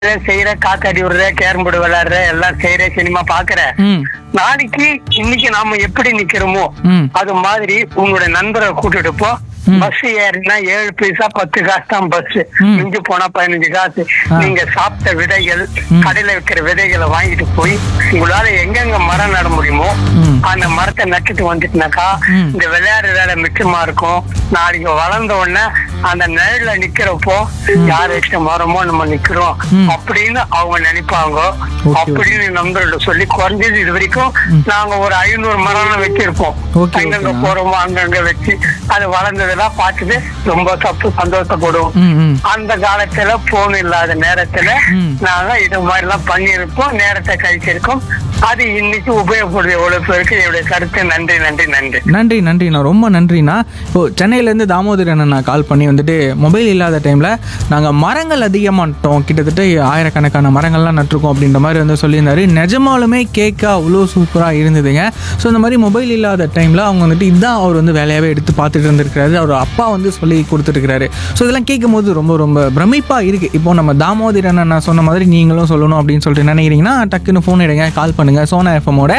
செய்யற, காத்தாடி விடுற, carrom board விளையாடுற, எல்லாம் செய்யற, சினிமா பாக்குற. ம் நாளைக்கு இன்னைக்கு நாம எப்படி நிக்கிறோமோ ம் அது மாதிரி உங்களுடைய நண்பரை கூட்டிட்டு போ. பஸ் ஏறினா 7 பைசா 10 காசு தான் பஸ். ம். மிஞ்சி போனா 15 காசு. ஆ. நீங்க சாப்பிட்ட விதைகள், ம். கடையில விற்கிற விதைகளை வாங்கிட்டு போய் உங்களால எங்கெங்க மரம் நட முடியுமோ ம். அந்த மரத்தை நட்டுட்டு வந்துட்டுனாக்கா ம். இந்த விளையாடுற வேலை மிச்சமா இருக்கும். நாளைக்கு வளர்ந்த உடனே அந்த நிழல்ல நிக்கிறப்போ யார் வச்ச மரமோ நம்ம நிக்கிறோம் ம். அப்படின்னு அவங்க நினைப்பாங்க. Okay. அப்படின்னு நண்பர்கள்ட்ட சொல்லி குறைஞ்சது இது வரைக்கும் நாங்க ஒரு 500 மரம் வச்சிருப்போம். Okay, அங்கங்க okay. போறோமோ அங்கங்க வச்சு அது வளர்ந்ததெல்லாம் பார்த்துட்டு ரொம்ப சந்தோஷப்படுவோம். ம் ம் அந்த காலத்துல போன் இல்லாத நேரத்துல ம். நாங்க இது மாதிரி எல்லாம் பண்ணிருப்போம், நேரத்தை கழிச்சிருக்கோம். அது இன்னைக்கு உபயோகப்படுது எவ்வளவு பேருக்கு. என்னுடைய கருத்து. நன்றி நன்றி நன்றி. நன்றி நன்றிண்ணா, ரொம்ப நன்றிண்ணா. இப்போ சென்னையிலேருந்து தாமோதரன் அண்ணா கால் பண்ணி வந்துட்டு மொபைல் இல்லாத டைமில் நாங்கள் மரங்கள் அதிகமாக நட்டோம், கிட்டத்தட்ட ஆயிரக்கணக்கான மரங்கள்லாம் நட்டிருக்கோம் அப்படின்ற மாதிரி வந்து சொல்லியிருந்தாரு. நிஜமாலுமே கேட்க அவ்வளோ சூப்பராக இருந்ததுங்க. ஸோ இந்த மாதிரி மொபைல் இல்லாத டைமில் அவங்க வந்துட்டு இதுதான் அவர் வந்து வேலையாகவே எடுத்து பார்த்துட்டு இருந்திருக்காரு. அவர் அப்பா வந்து சொல்லி கொடுத்துருக்காரு. ஸோ இதெல்லாம் கேட்கும் போது ரொம்ப ரொம்ப பிரமிப்பாக இருக்குது. இப்போ நம்ம தாமோதரன் அண்ணா சொன்ன மாதிரி நீங்களும் சொல்லணும் அப்படின்னு சொல்லிட்டு நினைக்கிறீங்கன்னா டக்குன்னு ஃபோன் எடுங்க, கால் பண்ணுங்கள். சோனா எஃப்எம்மோட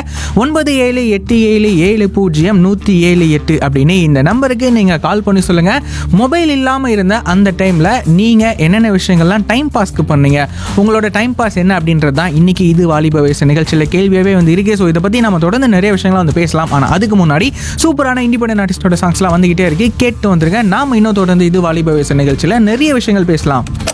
9787700178 அப்படின்னு இந்த நம்பருக்கு நீங்கள் கால் பண்ணி சொல்லுங்கள். மொபைல் இல்லாமல் இருந்த அந்த டைமில் நீங்கள் என்னென்ன விஷயங்கள்லாம் டைம் பாஸ்க்கு பண்ணீங்க, உங்களோட டைம் பாஸ் என்ன அப்படின்றது தான் இன்றைக்கி இது வாலிப வயசு நிகழ்ச்சியில் கேள்வியாகவே வந்து இருக்கு. ஸோ இதை பற்றி நம்ம தொடர்ந்து நிறைய விஷயங்களை வந்து பேசலாம். ஆனால் அதுக்கு முன்னாடி சூப்பரான இண்டிபெண்டன்ட் ஆர்டிஸ்டோட சாங்ஸ்லாம் வந்துக்கிட்டே இருக்கு, கேட்டு வந்துருங்க. நாம் இன்னும் தொடர்ந்து இது வாலிப வயசு நிகழ்ச்சியில் நிறைய விஷயங்கள் பேசலாம்.